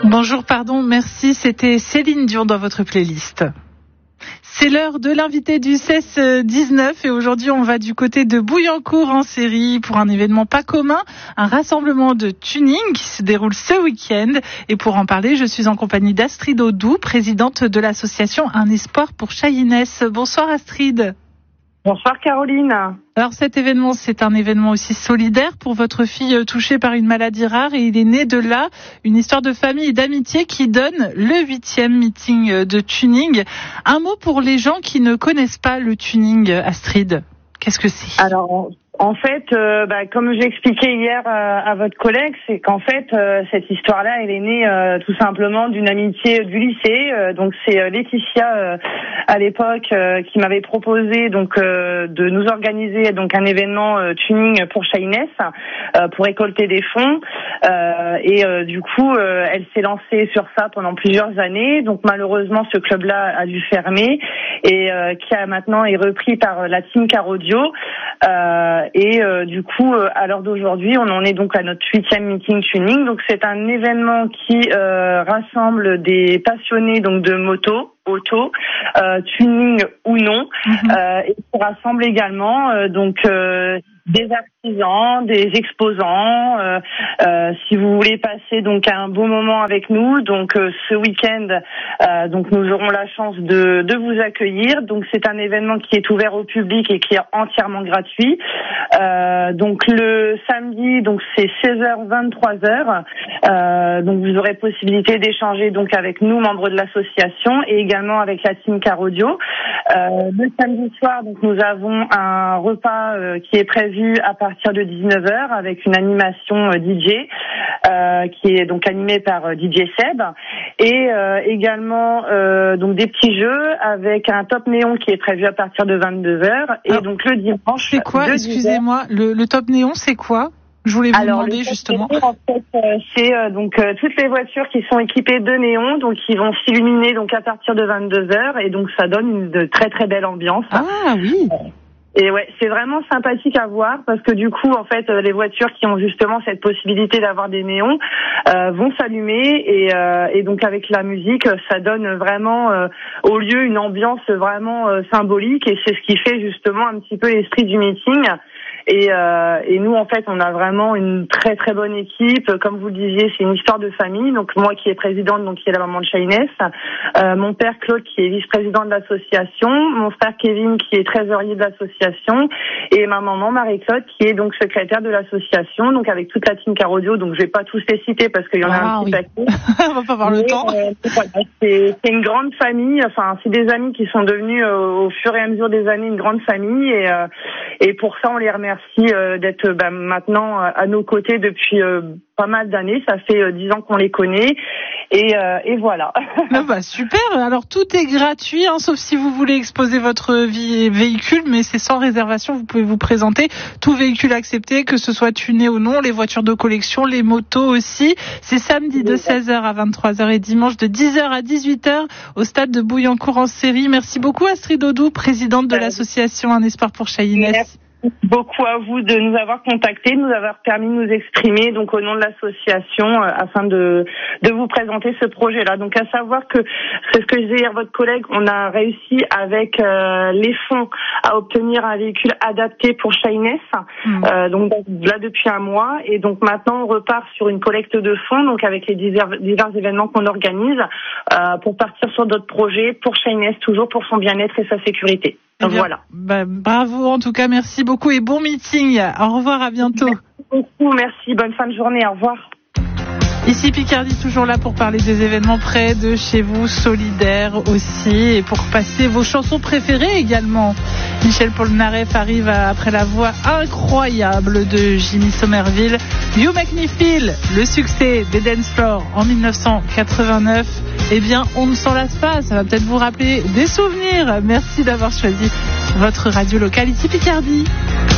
Bonjour, pardon, merci, c'était Céline Dion dans votre playlist. C'est l'heure de l'invité du CES 19 et aujourd'hui on va du côté de Bouillancourt en Série pour un événement pas commun, un rassemblement de tuning qui se déroule ce week-end. Et pour en parler, je suis en compagnie d'Astrid Audou, présidente de l'association Un Espoir pour Chayinès. Bonsoir Astrid. Bonsoir Caroline. Alors cet événement, c'est un événement aussi solidaire pour votre fille touchée par une maladie rare et il est né de là une histoire de famille et d'amitié qui donne le 8e meeting de tuning. Un mot pour les gens qui ne connaissent pas le tuning, Astrid. Qu'est-ce que c'est ? Alors, en fait, comme j'ai expliqué hier à votre collègue, c'est qu'en fait, cette histoire-là, elle est née tout simplement d'une amitié du lycée. Donc, c'est Laetitia, à l'époque, qui m'avait proposé donc de nous organiser donc un événement tuning pour Chayinès pour récolter des fonds. Du coup, elle s'est lancée sur ça pendant plusieurs années. Donc, malheureusement, ce club-là a dû fermer et qui a maintenant est repris par la team Carodio. Du coup, à l'heure d'aujourd'hui, on en est donc à notre 8e meeting tuning. Donc, c'est un événement qui rassemble des passionnés donc de moto, auto, tuning ou non, et qui rassemble également des artisans, des exposants. Si vous voulez passer donc un beau moment avec nous, donc ce week-end, donc nous aurons la chance de vous accueillir. Donc c'est un événement qui est ouvert au public et qui est entièrement gratuit. Donc le samedi, donc c'est 16h 23h. Donc vous aurez possibilité d'échanger donc avec nous, membres de l'association, et également avec la team Carodio. Le samedi soir, donc nous avons un repas qui est prévu à partir de 19h avec une animation DJ qui est donc animée par DJ Seb et également donc des petits jeux avec un top néon qui est prévu à partir de 22h et donc le dimanche. C'est quoi, excusez-moi, le top néon c'est quoi ? Je voulais vous demander justement. En fait, c'est toutes les voitures qui sont équipées de néons, donc qui vont s'illuminer donc à partir de 22h et donc ça donne une très très belle ambiance. Ah oui. Et ouais, c'est vraiment sympathique à voir parce que du coup, en fait, les voitures qui ont justement cette possibilité d'avoir des néons vont s'allumer et donc avec la musique, ça donne vraiment au lieu une ambiance vraiment symbolique et c'est ce qui fait justement un petit peu l'esprit du meeting. Et nous, en fait, on a vraiment une très très bonne équipe. Comme vous le disiez, c'est une histoire de famille. Donc moi qui est présidente, donc qui est la maman de Chayinès, mon père Claude qui est vice-président de l'association, mon frère Kevin qui est trésorier de l'association, et ma maman Marie-Claude qui est donc secrétaire de l'association. Donc avec toute la team Carodio. Donc je vais pas tous les citer parce qu'il y en a un petit paquet. On va pas avoir le temps. C'est une grande famille. Enfin, c'est des amis qui sont devenus au fur et à mesure des années une grande famille. Et pour ça, on les remercie d'être maintenant à nos côtés depuis pas mal d'années. Ça fait 10 ans qu'on les connaît et voilà. Super. Alors tout est gratuit, sauf si vous voulez exposer votre véhicule, mais c'est sans réservation. Vous pouvez vous présenter, tout véhicule accepté, que ce soit tuné ou non, les voitures de collection, les motos aussi. C'est samedi de 16h à 23h et dimanche de 10h à 18h au stade de Bouillancourt en Série. Merci beaucoup Astrid Audou, présidente de l'association Un Espoir pour Chayinès. Merci beaucoup à vous de nous avoir contactés, de nous avoir permis de nous exprimer donc au nom de l'association afin de vous présenter ce projet-là. Donc à savoir que c'est ce que je disais hier votre collègue, on a réussi avec les fonds à obtenir un véhicule adapté pour Chayinès. Donc là depuis un mois et donc maintenant on repart sur une collecte de fonds donc avec les divers événements qu'on organise pour partir sur d'autres projets pour Chayinès, toujours pour son bien-être et sa sécurité. Donc voilà. Bravo en tout cas, merci beaucoup et bon meeting. Au revoir, à bientôt. Merci beaucoup, merci, bonne fin de journée, au revoir. Ici Picardie, toujours là pour parler des événements près de chez vous, solidaires aussi, et pour passer vos chansons préférées également. Michel Polnareff arrive après la voix incroyable de Jimmy Somerville. You Make Me Feel, le succès des Dance Floor en 1989. Eh bien, on ne s'en lasse pas, ça va peut-être vous rappeler des souvenirs. Merci d'avoir choisi votre radio locale ici Picardie.